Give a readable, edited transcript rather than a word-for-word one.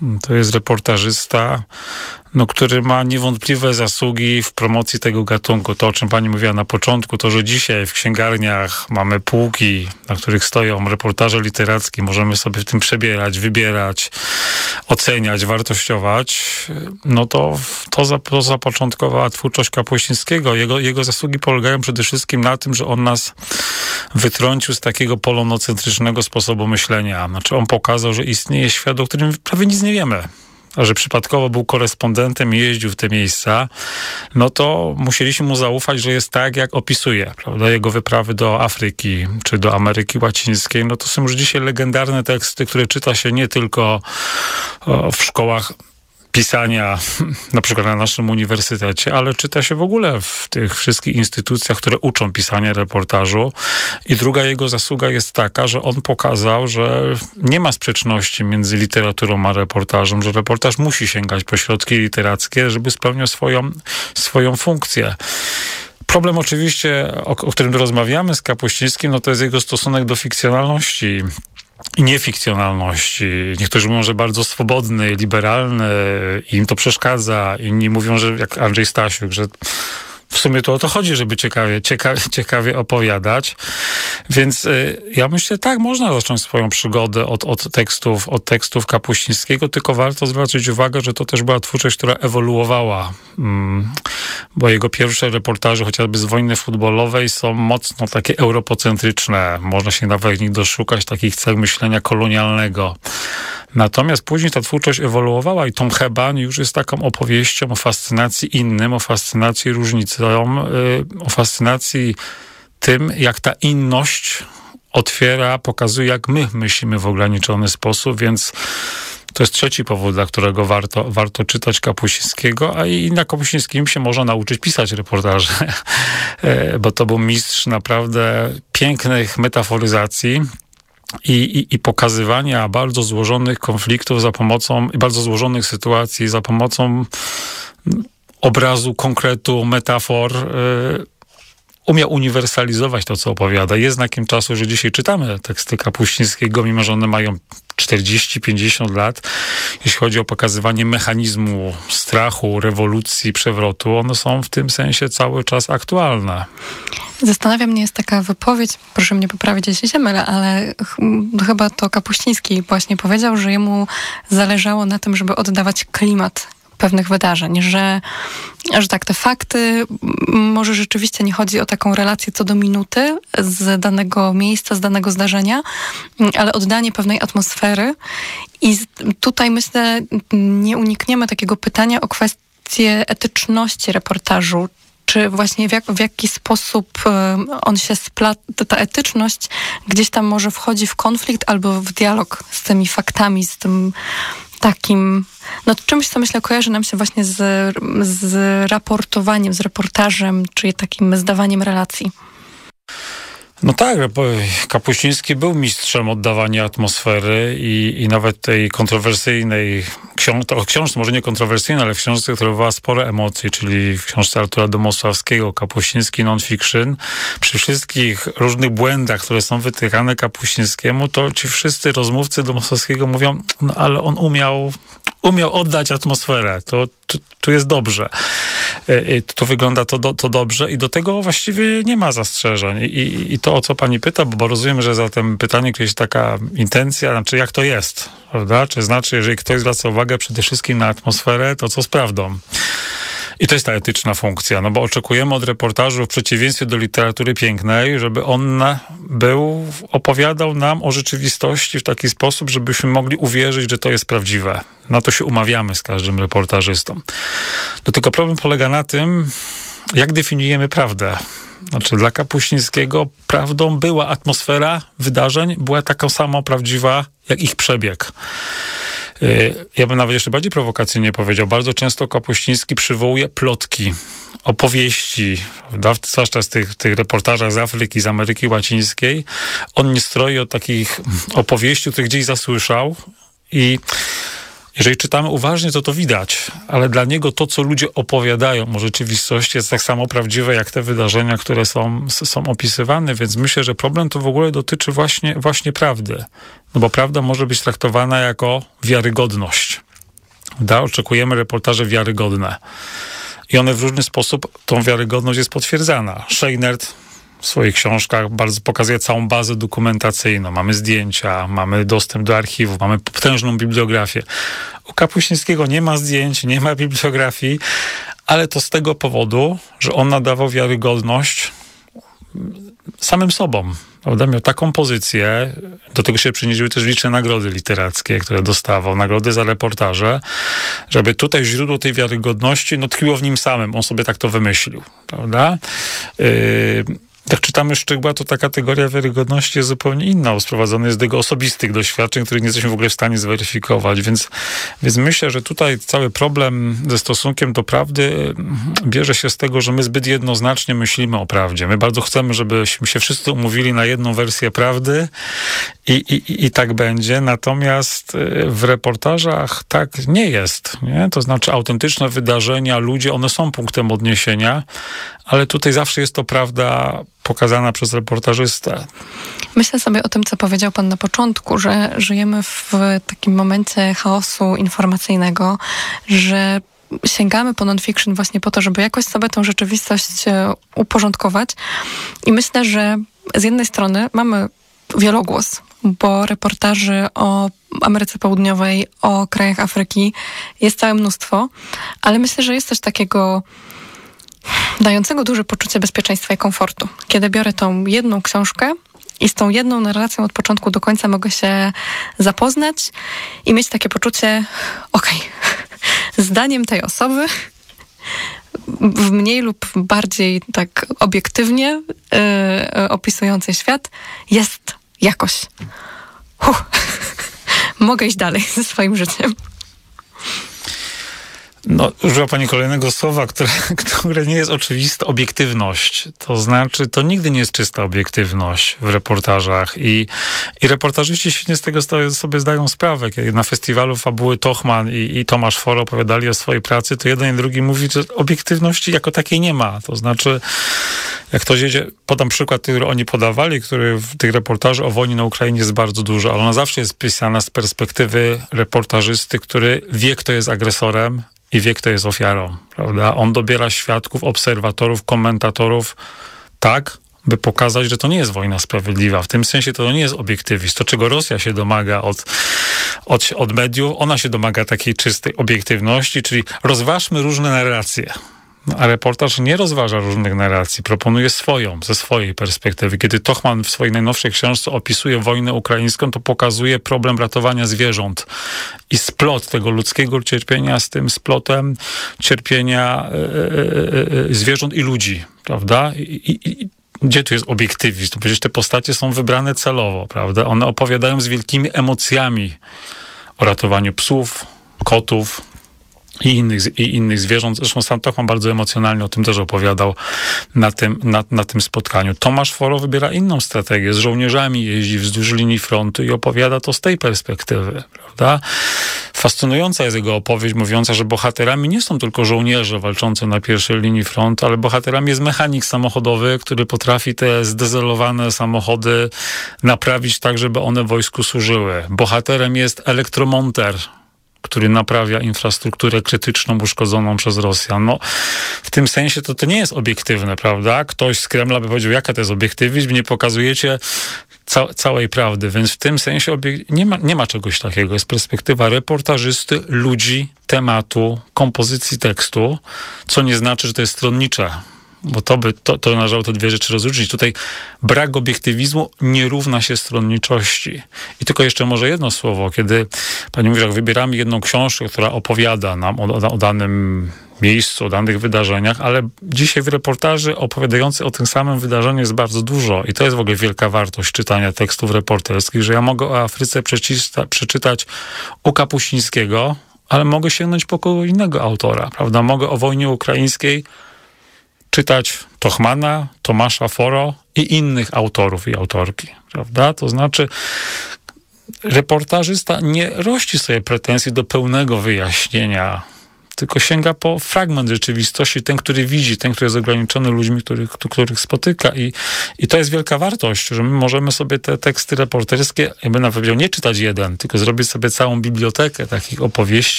To jest reportażysta, który ma niewątpliwe zasługi w promocji tego gatunku. To, o czym pani mówiła na początku, to, że dzisiaj w księgarniach mamy półki, na których stoją reportaże literackie, możemy sobie w tym przebierać, wybierać, oceniać, wartościować, to zapoczątkowała twórczość Kapuścińskiego. Jego zasługi polegają przede wszystkim na tym, że on nas wytrącił z takiego polonocentrycznego sposobu myślenia. Znaczy on pokazał, że istnieje świat, o którym prawie nic nie wiemy. A że przypadkowo był korespondentem i jeździł w te miejsca, to musieliśmy mu zaufać, że jest tak, jak opisuje, prawda? Jego wyprawy do Afryki czy do Ameryki Łacińskiej, to są już dzisiaj legendarne teksty, które czyta się nie tylko w szkołach pisania, na przykład na naszym uniwersytecie, ale czyta się w ogóle w tych wszystkich instytucjach, które uczą pisania reportażu. I druga jego zasługa jest taka, że on pokazał, że nie ma sprzeczności między literaturą a reportażem, że reportaż musi sięgać po środki literackie, żeby spełniał swoją funkcję. Problem oczywiście, o którym rozmawiamy z Kapuścińskim, to jest jego stosunek do fikcjonalności i niefikcjonalności. Niektórzy mówią, że bardzo swobodny, liberalny, im to przeszkadza. Inni mówią, że jak Andrzej Stasiuk, że w sumie to o to chodzi, żeby ciekawie opowiadać. Więc ja myślę, tak, można zacząć swoją przygodę od tekstów Kapuścińskiego, tylko warto zwrócić uwagę, że to też była twórczość, która ewoluowała. Bo jego pierwsze reportaże, chociażby z wojny futbolowej, są mocno takie europocentryczne. Można się nawet w nich doszukać takich cech myślenia kolonialnego. Natomiast później ta twórczość ewoluowała i Tom Heban już jest taką opowieścią o fascynacji innym, o fascynacji różnicą, o fascynacji tym, jak ta inność pokazuje, jak my myślimy w ograniczony sposób, więc to jest trzeci powód, dla którego warto czytać Kapuścińskiego, a i na Kapuścińskim się można nauczyć pisać reportaże, bo to był mistrz naprawdę pięknych metaforyzacji i pokazywania bardzo złożonych konfliktów bardzo złożonych sytuacji za pomocą obrazu, konkretu, metafor. Umiał uniwersalizować to, co opowiada. Jest znakiem czasu, że dzisiaj czytamy teksty Kapuścińskiego, mimo że one mają 40-50 lat. Jeśli chodzi o pokazywanie mechanizmu strachu, rewolucji, przewrotu, one są w tym sensie cały czas aktualne. Zastanawia mnie, jest taka wypowiedź, proszę mnie poprawić, jeśli się mylę, ale chyba to Kapuściński właśnie powiedział, że jemu zależało na tym, żeby oddawać klimat pewnych wydarzeń, że tak, te fakty, może rzeczywiście nie chodzi o taką relację co do minuty z danego miejsca, z danego zdarzenia, ale oddanie pewnej atmosfery i tutaj myślę, nie unikniemy takiego pytania o kwestię etyczności reportażu. Czy właśnie w jaki sposób on się ta etyczność gdzieś tam może wchodzi w konflikt albo w dialog z tymi faktami, z tym takim, czymś, co myślę kojarzy nam się właśnie z raportowaniem, z reportażem, czy takim zdawaniem relacji. Tak, Kapuściński był mistrzem oddawania atmosfery i nawet tej kontrowersyjnej książce, może nie kontrowersyjnej, ale w książce, która wywołała spore emocje, czyli w książce Artura Domosławskiego, Kapuściński non-fiction. Przy wszystkich różnych błędach, które są wytykane Kapuścińskiemu, to ci wszyscy rozmówcy Domosławskiego mówią, ale on umiał oddać atmosferę. Tu jest dobrze. Tu wygląda to dobrze i do tego właściwie nie ma zastrzeżeń. I to, o co pani pyta, bo rozumiem, że za tym pytaniem jest taka intencja, znaczy jak to jest, prawda? Czy znaczy, jeżeli ktoś zwraca uwagę przede wszystkim na atmosferę, to co z prawdą? I to jest ta etyczna funkcja, bo oczekujemy od reportażu w przeciwieństwie do literatury pięknej, żeby on opowiadał nam o rzeczywistości w taki sposób, żebyśmy mogli uwierzyć, że to jest prawdziwe. Na to się umawiamy z każdym reportażystą. Tylko problem polega na tym, jak definiujemy prawdę. Znaczy dla Kapuścińskiego prawdą była atmosfera wydarzeń, była taką samą prawdziwa, jak ich przebieg. Ja bym nawet jeszcze bardziej prowokacyjnie powiedział. Bardzo często Kapuściński przywołuje plotki, opowieści, zwłaszcza z tych reportażach z Afryki, z Ameryki Łacińskiej. On nie stroi od takich opowieści, które gdzieś zasłyszał i jeżeli czytamy uważnie, to widać, ale dla niego to, co ludzie opowiadają o rzeczywistości, jest tak samo prawdziwe, jak te wydarzenia, które są opisywane, więc myślę, że problem to w ogóle dotyczy właśnie prawdy. Bo prawda może być traktowana jako wiarygodność. Oczekujemy reportaże wiarygodne. I one w różny sposób, tą wiarygodność jest potwierdzana. Scheinert w swoich książkach bardzo pokazuje całą bazę dokumentacyjną. Mamy zdjęcia, mamy dostęp do archiwów, mamy potężną bibliografię. U Kapuścińskiego nie ma zdjęć, nie ma bibliografii, ale to z tego powodu, że on nadawał wiarygodność samym sobą. Prawda? Miał taką pozycję, do tego się przyniosły też liczne nagrody literackie, które dostawał, nagrody za reportaże, żeby tutaj źródło tej wiarygodności tkwiło w nim samym. On sobie tak to wymyślił. Prawda? Jak czytamy Szczygła, to ta kategoria wiarygodności jest zupełnie inna. Sprowadzony jest do jego osobistych doświadczeń, których nie jesteśmy w ogóle w stanie zweryfikować. Więc myślę, że tutaj cały problem ze stosunkiem do prawdy bierze się z tego, że my zbyt jednoznacznie myślimy o prawdzie. My bardzo chcemy, żebyśmy się wszyscy umówili na jedną wersję prawdy i tak będzie. Natomiast w reportażach tak nie jest. Nie? To znaczy autentyczne wydarzenia, ludzie, one są punktem odniesienia, ale tutaj zawsze jest to prawda pokazana przez reportażystę. Myślę sobie o tym, co powiedział pan na początku, że żyjemy w takim momencie chaosu informacyjnego, że sięgamy po non-fiction właśnie po to, żeby jakoś sobie tą rzeczywistość uporządkować. I myślę, że z jednej strony mamy wielogłos, bo reportaży o Ameryce Południowej, o krajach Afryki jest całe mnóstwo, ale myślę, że jest coś takiego dającego duże poczucie bezpieczeństwa i komfortu. Kiedy biorę tą jedną książkę i z tą jedną narracją od początku do końca mogę się zapoznać i mieć takie poczucie, zdaniem tej osoby w mniej lub bardziej tak obiektywnie opisującej świat jest jakoś. Mogę iść dalej ze swoim życiem. Używa pani kolejnego słowa, które nie jest oczywiste, obiektywność. To znaczy, to nigdy nie jest czysta obiektywność w reportażach i reportażyści świetnie z tego sobie zdają sprawę. Kiedy na festiwalu Fabuły Tochman i Tomasz Foro opowiadali o swojej pracy, to jeden i drugi mówi, że obiektywności jako takiej nie ma. To znaczy, jak ktoś jedzie, podam przykład, który oni podawali, który w tych reportaży o wojnie na Ukrainie jest bardzo dużo, ale ona zawsze jest pisana z perspektywy reportażysty, który wie, kto jest agresorem i wie, kto jest ofiarą, prawda? On dobiera świadków, obserwatorów, komentatorów tak, by pokazać, że to nie jest wojna sprawiedliwa. W tym sensie to nie jest obiektywizm. To, czego Rosja się domaga od mediów, ona się domaga takiej czystej obiektywności, czyli rozważmy różne narracje. A reportaż nie rozważa różnych narracji, proponuje swoją, ze swojej perspektywy. Kiedy Tochman w swojej najnowszej książce opisuje wojnę ukraińską, to pokazuje problem ratowania zwierząt i splot tego ludzkiego cierpienia z tym splotem cierpienia zwierząt i ludzi, prawda? Gdzie tu jest obiektywizm? To przecież te postacie są wybrane celowo, prawda? One opowiadają z wielkimi emocjami o ratowaniu psów, kotów, i innych zwierząt. Zresztą sam Tochman bardzo emocjonalnie o tym też opowiadał na tym spotkaniu. Tomasz Foro wybiera inną strategię. Z żołnierzami jeździ wzdłuż linii frontu i opowiada to z tej perspektywy, prawda? Fascynująca jest jego opowieść mówiąca, że bohaterami nie są tylko żołnierze walczący na pierwszej linii frontu, ale bohaterami jest mechanik samochodowy, który potrafi te zdezelowane samochody naprawić tak, żeby one wojsku służyły. Bohaterem jest elektromonter, który naprawia infrastrukturę krytyczną uszkodzoną przez Rosjan. W tym sensie to nie jest obiektywne, prawda? Ktoś z Kremla by powiedział, jaka to jest obiektywizm, nie pokazujecie całej prawdy, więc w tym sensie nie ma czegoś takiego. Jest perspektywa reportażysty, ludzi, tematu, kompozycji tekstu, co nie znaczy, że to jest stronnicze. Bo to należało te dwie rzeczy rozróżnić. Tutaj brak obiektywizmu nie równa się stronniczości. I tylko jeszcze może jedno słowo, kiedy pani mówi, że jak wybieramy jedną książkę, która opowiada nam o danym miejscu, o danych wydarzeniach, ale dzisiaj w reportaży opowiadających o tym samym wydarzeniu jest bardzo dużo. I to jest w ogóle wielka wartość czytania tekstów reporterskich, że ja mogę o Afryce przeczytać u Kapuścińskiego, ale mogę sięgnąć po kogo innego autora, prawda? Mogę o wojnie ukraińskiej czytać Tochmana, Tomasza Foro i innych autorów i autorki, prawda? To znaczy reportażysta nie rości sobie pretensji do pełnego wyjaśnienia, tylko sięga po fragment rzeczywistości, ten, który widzi, ten, który jest ograniczony ludźmi, których spotyka. I to jest wielka wartość, że my możemy sobie te teksty reporterskie, jakby nawet powiedział, nie czytać jeden, tylko zrobić sobie całą bibliotekę takich opowieści